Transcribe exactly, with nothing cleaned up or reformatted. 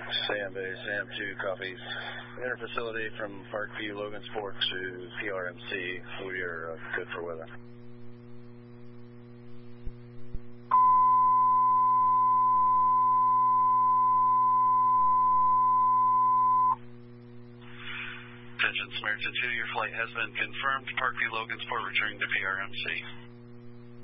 Sam Bay, Sam two copies. Interfacility from Parkview, Logansport to P R M C. We are uh, good for weather. Attention, Samaritan two, your flight has been confirmed. Parkview, Logansport, returning to P R M C.